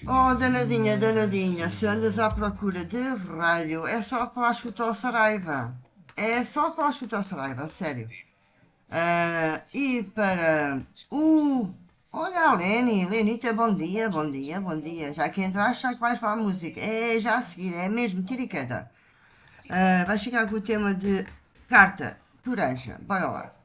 Oh, danadinha, danadinha, se andas à procura de rádio, é só para escutar o Saraiva. É só para escutar o Saraiva, sério. E para o. Olha a Leni, Lenita, bom dia, bom dia, bom dia. Já que entraste, já que vais para a música. É já a seguir, é mesmo, tira e queda. Vais ficar com o tema de carta por Anja. Bora lá.